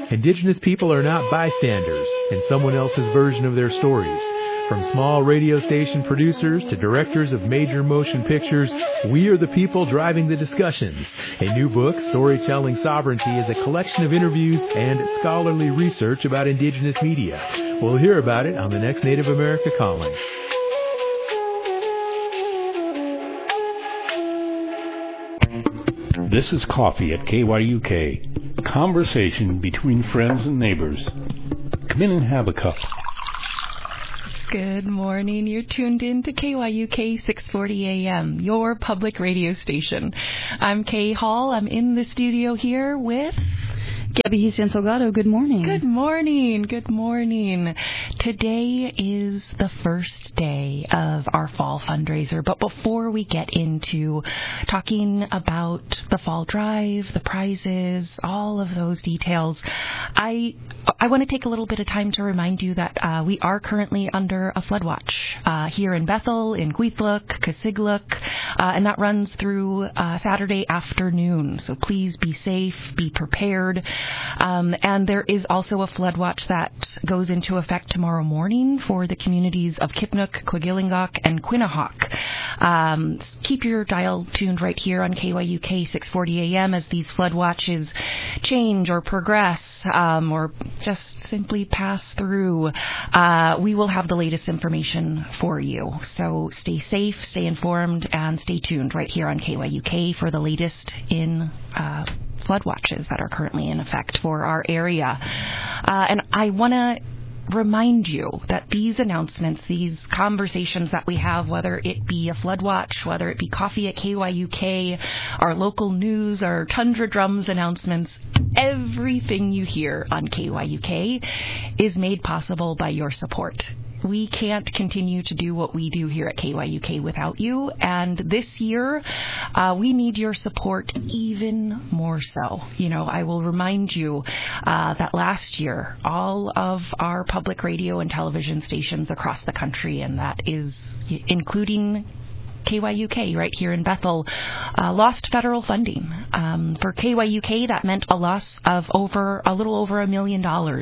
Indigenous people are not bystanders in someone else's version of their stories. From small radio station producers to directors of major motion pictures, we are the people driving the discussions. A new book, Storytelling Sovereignty, is a collection of interviews and scholarly research about Indigenous media. We'll hear about it on the next Native America Calling. This is Coffee at KYUK. Conversation between friends and neighbors. Come in and have a cup. Good morning. You're tuned in to KYUK 640 AM, your public radio station. I'm Kay Hall. I'm in the studio here with Gabby Hicien Salgado. Good morning. Good morning. Good morning. Today is the first day of our fall fundraiser, but before we get into talking about the fall drive, the prizes, all of those details, I want to take a little bit of time to remind you that we are currently under a flood watch here in Bethel, in Gweethluk, Kasigluk, and that runs through Saturday afternoon. So please be safe, be prepared. And there is also a flood watch that goes into effect tomorrow morning for the communities of Kipnuk, Quigilingok, and Quinnahock. Keep your dial tuned right here on KYUK 640 AM as these flood watches change or progress or just simply pass through. We will have the latest information for you. So stay safe, stay informed, and stay tuned right here on KYUK for the latest in flood watches that are currently in effect for our area. And I want to remind you that these announcements, these conversations that we have, whether it be a flood watch, whether it be coffee at KYUK, our local news, our Tundra Drums announcements, everything you hear on KYUK is made possible by your support. We can't continue to do what we do here at KYUK without you, and this year we need your support even more so. You know, I will remind you that last year all of our public radio and television stations across the country, and that is including KYUK right here in Bethel, lost federal funding. For KYUK, that meant a loss of a little over $1 million,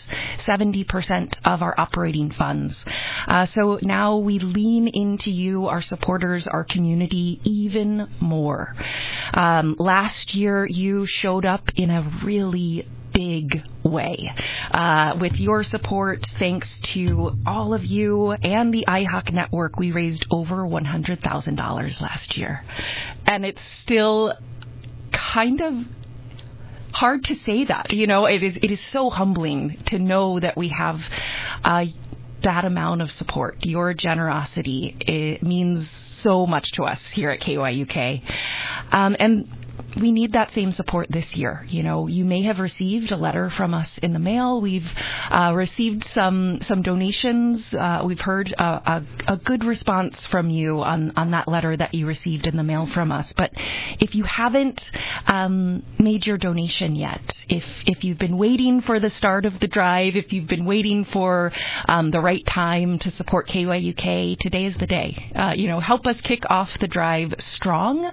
70% of our operating funds. So now we lean into you, our supporters, our community, even more. Last year, you showed up in a really big way. With your support, thanks to all of you and the IHOC network, we raised over $100,000 last year. And it's still kind of hard to say that. You know, it is so humbling to know that we have that amount of support. Your generosity, it means so much to us here at KYUK. And we need that same support this year. You know, you may have received a letter from us in the mail. We've received some donations. We've heard a good response from you on that letter that you received in the mail from us. But if you haven't made your donation yet, if you've been waiting for the start of the drive, if you've been waiting for the right time to support KYUK, today is the day. You know, help us kick off the drive strong,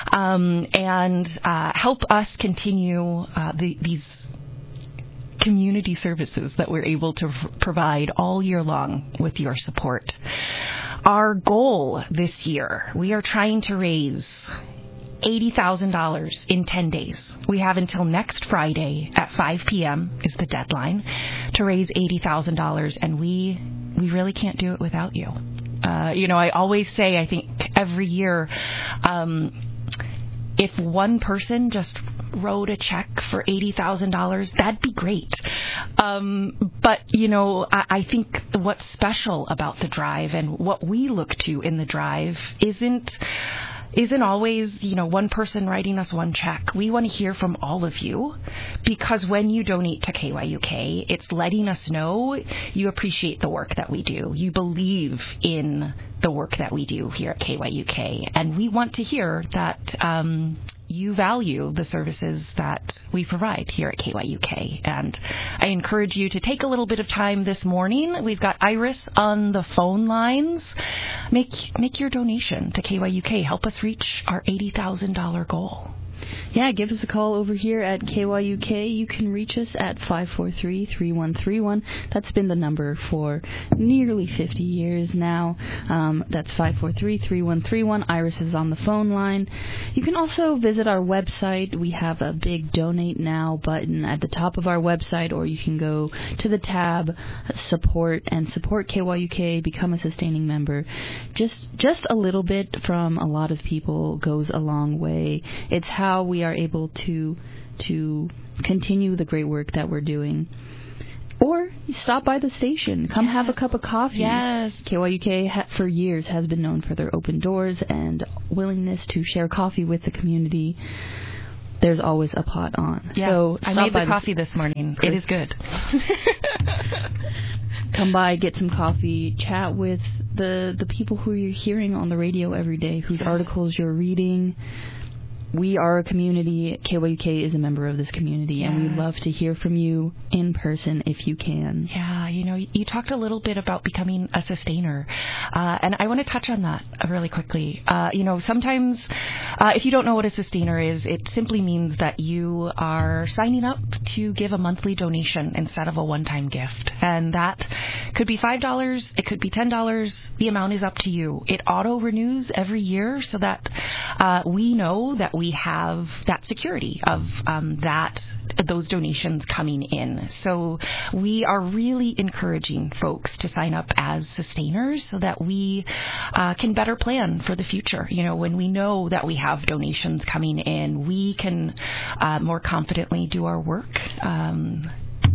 and help us continue these community services that we're able to provide all year long with your support. Our goal this year, we are trying to raise $80,000 in 10 days. We have until next Friday at 5 p.m. is the deadline to raise $80,000, and we really can't do it without you. You know, I always say, I think every year, if one person just wrote a check for $80,000, that'd be great. But, you know, I think what's special about the drive and what we look to in the drive isn't always, you know, one person writing us one check. We want to hear from all of you, because when you donate to KYUK, it's letting us know you appreciate the work that we do. You believe in the work that we do here at KYUK, and we want to hear that you value the services that we provide here at KYUK. And I encourage you to take a little bit of time this morning. We've got Iris on the phone lines. Make your donation to KYUK. Help us reach our $80,000 goal. Yeah, give us a call over here at KYUK. You can reach us at 543-3131. That's been the number for nearly 50 years now. That's 543-3131. Iris is on the phone line. You can also visit our website. We have a big Donate Now button at the top of our website, or you can go to the tab Support and support KYUK, become a sustaining member. Just a little bit from a lot of people goes a long way. It's how we are able to continue the great work that we're doing. Or stop by the station. Come have a cup of coffee. Yes. KYUK for years has been known for their open doors and willingness to share coffee with the community. There's always a pot on. Yeah. So I made the coffee this morning. It is good. Come by, get some coffee, chat with the people who you're hearing on the radio every day, whose articles you're reading. We are a community. KYUK is a member of this community, and we'd love to hear from you in person if you can. Yeah, you talked a little bit about becoming a sustainer, and I want to touch on that really quickly. Sometimes if you don't know what a sustainer is, it simply means that you are signing up to give a monthly donation instead of a one-time gift, and that could be $5, it could be $10. The amount is up to you. It auto-renews every year so that we know that we have that security of those donations coming in. So we are really encouraging folks to sign up as sustainers so that we can better plan for the future. When we know that we have donations coming in, we can more confidently do our work. And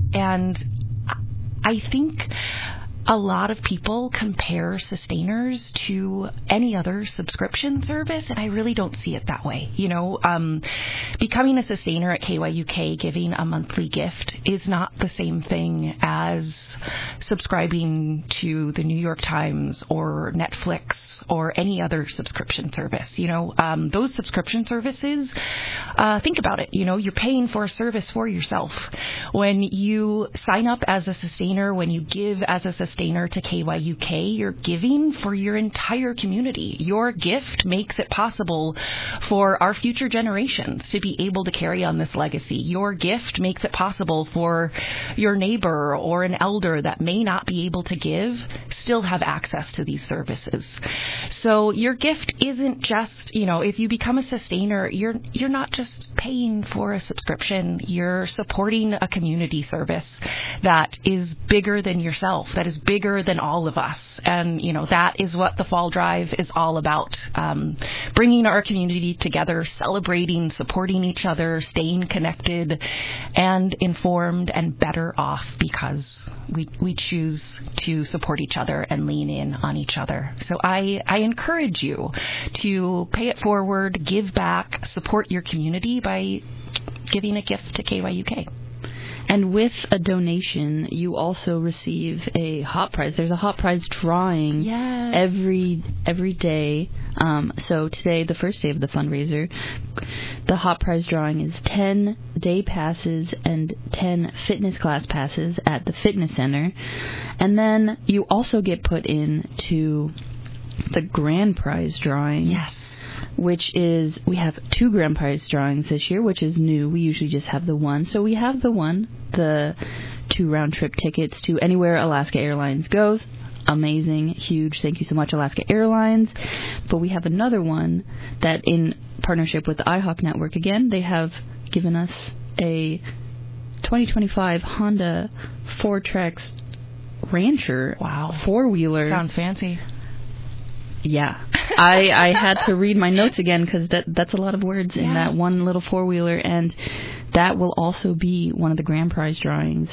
I think a lot of people compare sustainers to any other subscription service, and I really don't see it that way. Becoming a sustainer at KYUK, giving a monthly gift, is not the same thing as subscribing to the New York Times or Netflix or any other subscription service. Those subscription services, think about it. You're paying for a service for yourself. When you sign up as a sustainer, when you give as a sustainer to KYUK, you're giving for your entire community. Your gift makes it possible for our future generations to be able to carry on this legacy. Your gift makes it possible for your neighbor or an elder that may not be able to give still have access to these services. So your gift isn't just, if you become a sustainer, you're not just paying for a subscription. You're supporting a community service that is bigger than yourself, that is bigger than all of us. And, that is what the Fall Drive is all about. Bringing our community together, celebrating, supporting each other, staying connected and informed and better off because we choose to support each other and lean in on each other. So I encourage you to pay it forward, give back, support your community by giving a gift to KYUK. And with a donation, you also receive a hot prize. There's a hot prize drawing every day. So today, the first day of the fundraiser, the hot prize drawing is 10 day passes and 10 fitness class passes at the fitness center. And then you also get put into the grand prize drawing. Yes. Which is, we have 2 grand prize drawings this year, which is new. We usually just have the one. So we have the 2 round trip tickets to anywhere Alaska Airlines goes. Amazing, huge. Thank you so much, Alaska Airlines. But we have another one that, in partnership with the iHawk Network, again, they have given us a 2025 Honda Fortrex Rancher. Wow. 4-wheeler. Sounds fancy. Yeah. I had to read my notes again because that's a lot of words in that one little 4-wheeler, and that will also be one of the grand prize drawings.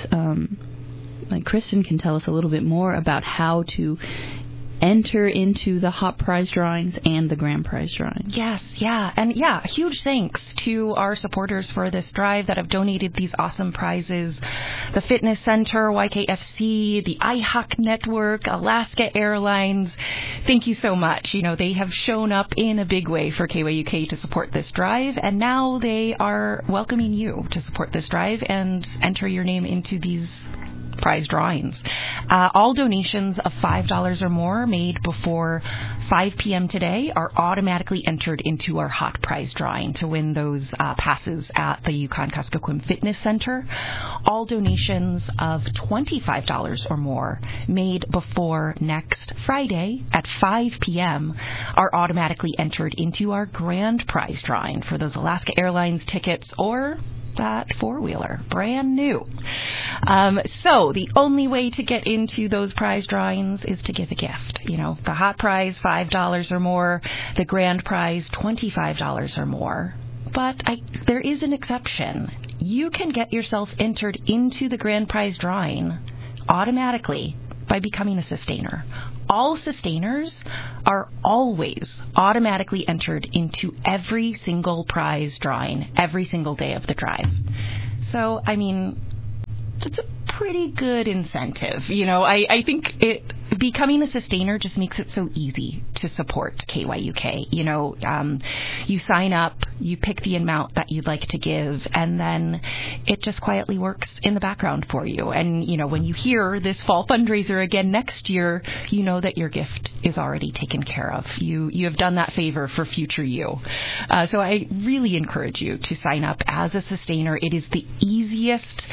Kristen can tell us a little bit more about how to enter into the hot prize drawings and the grand prize drawing. Yes, yeah. And huge thanks to our supporters for this drive that have donated these awesome prizes. The Fitness Center, YKFC, the iHawk Network, Alaska Airlines. Thank you so much. They have shown up in a big way for KYUK to support this drive, and now they are welcoming you to support this drive and enter your name into these prize drawings. All donations of $5 or more made before 5 p.m. today are automatically entered into our hot prize drawing to win those passes at the Yukon-Kuskokwim Fitness Center. All donations of $25 or more made before next Friday at 5 p.m. are automatically entered into our grand prize drawing for those Alaska Airlines tickets or that four-wheeler, brand new. So the only way to get into those prize drawings is to give a gift. You know, the hot prize, $5 or more, the grand prize, $25 or more. But there is an exception. You can get yourself entered into the grand prize drawing automatically by becoming a sustainer. All sustainers are always automatically entered into every single prize drawing every single day of the drive. So, I mean, it's a pretty good incentive. You know, I think becoming a sustainer just makes it so easy to support KYUK. You know, you sign up, you pick the amount that you'd like to give, and then it just quietly works in the background for you. And, you know, when you hear this fall fundraiser again next year, you know that your gift is already taken care of. You have done that favor for future you. So I really encourage you to sign up as a sustainer. It is the easiest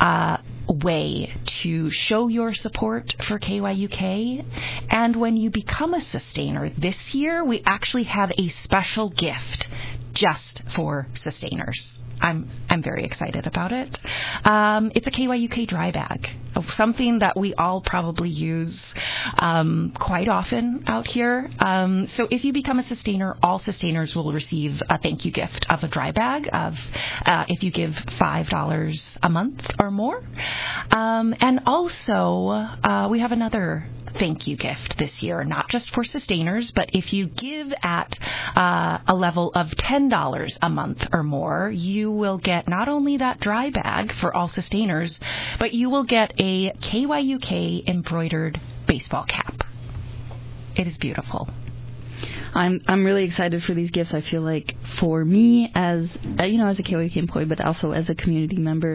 way to show your support for KYUK. And when you become a sustainer this year, we actually have a special gift just for sustainers. I'm very excited about it. It's a KYUK dry bag, something that we all probably use quite often out here. So if you become a sustainer, all sustainers will receive a thank you gift of a dry bag if you give $5 a month or more. And also, we have another thank you gift this year, not just for sustainers, but if you give at a level of $10 a month or more, you will get not only that dry bag for all sustainers, but you will get a KYUK embroidered baseball cap. It is beautiful. I'm really excited for these gifts. I feel like for me as a KYUK employee, but also as a community member,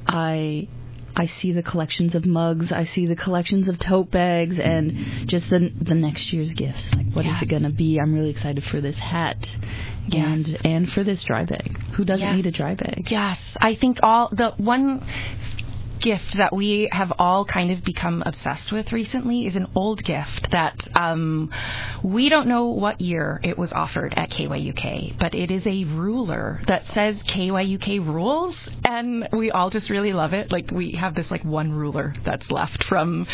I see the collections of mugs, I see the collections of tote bags, and just the next year's gifts. Like, what is it going to be? I'm really excited for this hat and for this dry bag. Who doesn't need a dry bag? Yes. I think the one gift that we have all kind of become obsessed with recently is an old gift that we don't know what year it was offered at KYUK, but it is a ruler that says KYUK rules, and we all just really love it. Like, we have this one ruler that's left from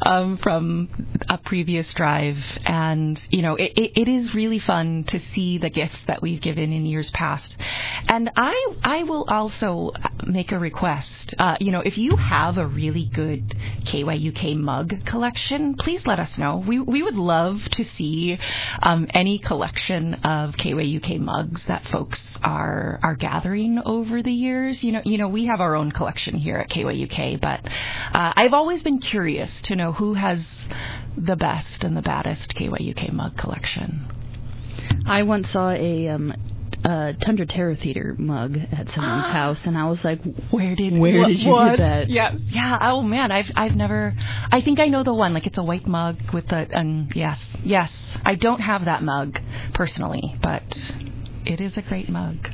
a previous drive, and it is really fun to see the gifts that we've given in years past. And I will also make a request. If you have a really good KYUK mug collection, please let us know. We would love to see any collection of KYUK mugs that folks are gathering over the years. We have our own collection here at KYUK, but I've always been curious to know who has the best and the baddest KYUK mug collection. I once saw a Tundra Terror Theater mug at someone's house, and I was like, where did you get that? Yeah. Oh man, I've never. I think I know the one. Like, it's a white mug with yes. I don't have that mug personally, but it is a great mug.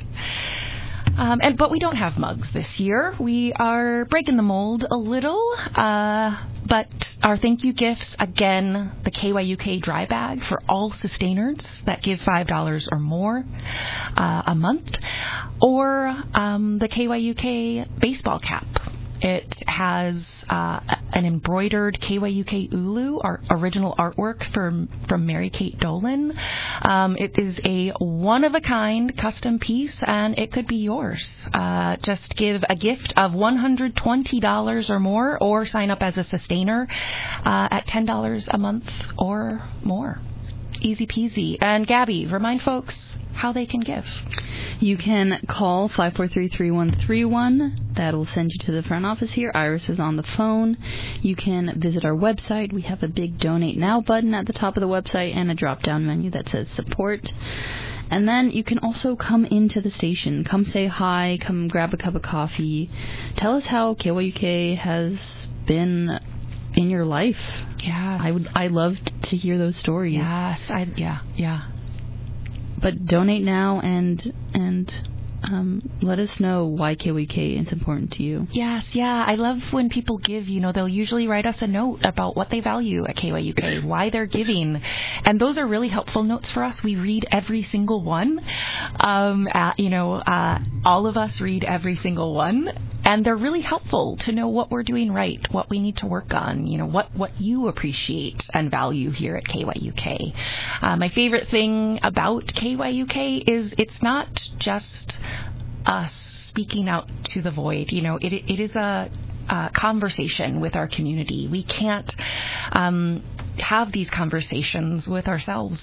But we don't have mugs this year. We are breaking the mold a little. But our thank you gifts, again, the KYUK dry bag for all sustainers that give $5 or more a month, or the KYUK baseball cap. It has an embroidered KYUK ulu, our original artwork from Mary Kate Dolan. It is a one-of-a-kind custom piece, and it could be yours. Just give a gift of $120 or more, or sign up as a sustainer at $10 a month or more. Easy peasy. And Gabby, remind folks how they can give. You can call 543-3131. That will send you to the front office here. Iris is on the phone. You can visit our website. We have a big Donate Now button at the top of the website and a drop-down menu that says Support. And then you can also come into the station. Come say hi. Come grab a cup of coffee. Tell us how KYUK has been in your life. Yeah. I loved to hear those stories. Yes. Yeah. But donate now and let us know why KYUK is important to you. Yes, yeah. I love when people give, they'll usually write us a note about what they value at KYUK, why they're giving. And those are really helpful notes for us. We read every single one. All of us read every single one. And they're really helpful to know what we're doing right, what we need to work on, what you appreciate and value here at KYUK. My favorite thing about KYUK is it's not just us speaking out to the void. It is a conversation with our community. We can't have these conversations with ourselves.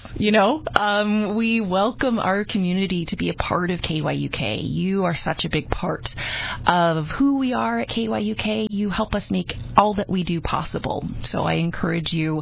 We welcome our community to be a part of KYUK. You are such a big part of who we are at KYUK. You help us make all that we do possible. So I encourage you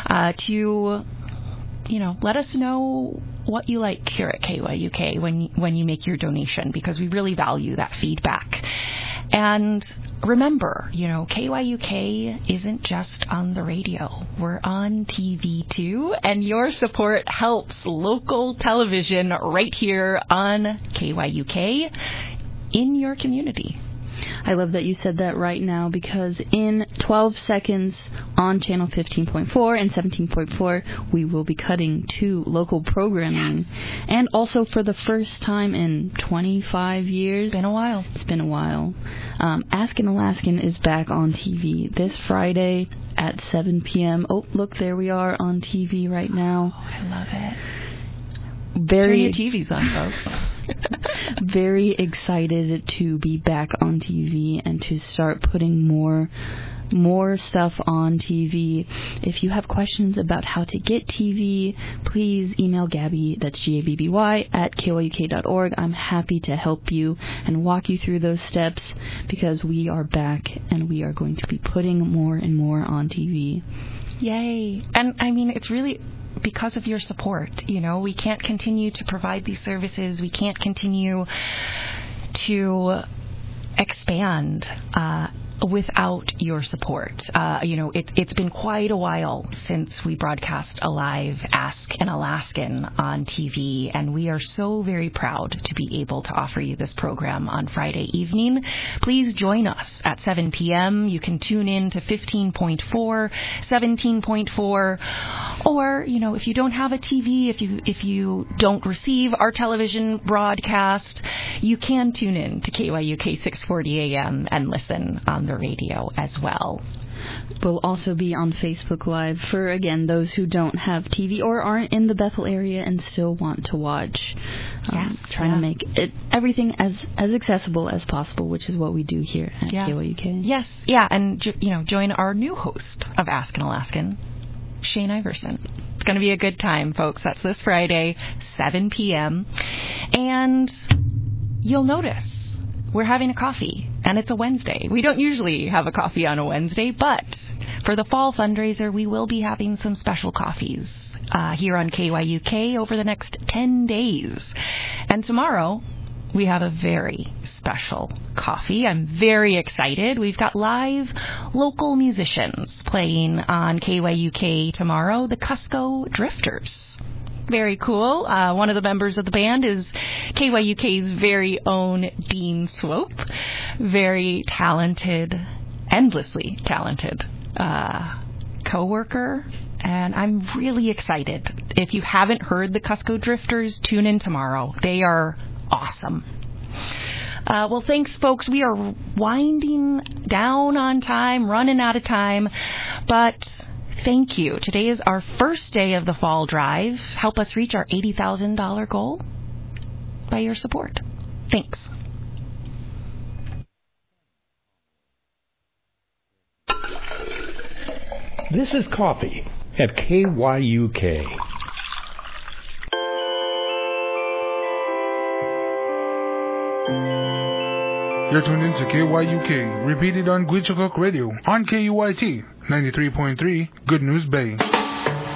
to let us know what you like here at KYUK when you make your donation, because we really value that feedback. And remember, KYUK isn't just on the radio. We're on TV too, and your support helps local television right here on KYUK in your community. I love that you said that right now, because in 12 seconds on Channel 15.4 and 17.4, we will be cutting to local programming. Yes. And also for the first time in 25 years. It's been a while. It's been a while. Ask an Alaskan is back on TV this Friday at 7 p.m. Oh, look, there we are on TV right now. Oh, I love it. Turn your TVs on, folks. Very excited to be back on TV and to start putting more stuff on TV. If you have questions about how to get TV, please email Gabby, that's GABBY, at KYUK.org. I'm happy to help you and walk you through those steps, because we are back and we are going to be putting more and more on TV. Yay. And it's really because of your support. We can't continue to provide these services. We can't continue to expand without your support. It's been quite a while since we broadcast a live Ask an Alaskan on TV, and we are so very proud to be able to offer you this program on Friday evening. Please join us at 7 p.m. You can tune in to 15.4, 17.4, or, if you don't have a TV, if you don't receive our television broadcast, you can tune in to KYUK 640 AM and listen on the radio as well. We'll also be on Facebook Live for, again, those who don't have TV or aren't in the Bethel area and still want to watch. Trying to make everything as accessible as possible, which is what we do here at KYUK. Yes, yeah, and join our new host of Ask an Alaskan, Shane Iverson. It's going to be a good time, folks. That's this Friday, 7 p.m. And you'll notice we're having a coffee, and it's a Wednesday. We don't usually have a coffee on a Wednesday, but for the fall fundraiser, we will be having some special coffees here on KYUK over the next 10 days. And tomorrow, we have a very special coffee. I'm very excited. We've got live local musicians playing on KYUK tomorrow, the Cusco Drifters. Very cool. One of the members of the band is KYUK's very own Dean Swope. Very talented, endlessly talented co-worker. And I'm really excited. If you haven't heard the Cusco Drifters, tune in tomorrow. They are awesome. Well, thanks, folks. We are winding down on time, running out of time. But thank you. Today is our first day of the fall drive. Help us reach our $80,000 goal by your support. Thanks. This is Coffee at KYUK. You're tuned into KYUK, repeated on Gwich'koq Radio on KUIT 93.3 Good News Bay.